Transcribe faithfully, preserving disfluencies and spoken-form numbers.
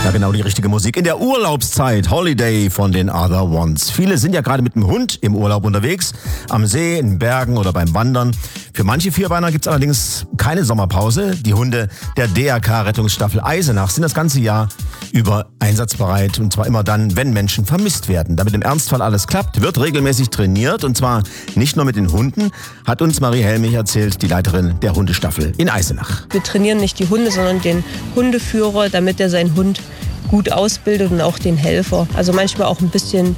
Ja, genau, die richtige Musik. In der Urlaubszeit, Holiday von den Other Ones. Viele sind ja gerade mit dem Hund im Urlaub unterwegs, am See, in Bergen oder beim Wandern. Für manche Vierbeiner gibt es allerdings keine Sommerpause. Die Hunde der D R K-Rettungsstaffel Eisenach sind das ganze Jahr über einsatzbereit. Und zwar immer dann, wenn Menschen vermisst werden. Damit im Ernstfall alles klappt, wird regelmäßig trainiert. Und zwar nicht nur mit den Hunden, hat uns Marie Helmich erzählt, die Leiterin der Hundestaffel in Eisenach. Wir trainieren nicht die Hunde, sondern den Hundeführer, damit er seinen Hund gut ausbildet und auch den Helfer. Also manchmal auch ein bisschen